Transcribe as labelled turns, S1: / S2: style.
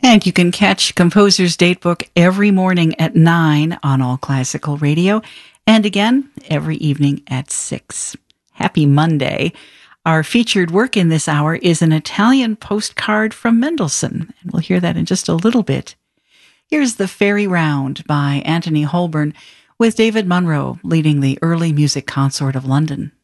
S1: And you can catch Composer's Datebook every morning at 9 on All Classical Radio, and again every evening at 6. Happy Monday. Our featured work in this hour is an Italian postcard from Mendelssohn, and we'll hear that in just a little bit. Here's The Fairy Round by Anthony Holborn, with David Munro leading the Early Music Consort of London.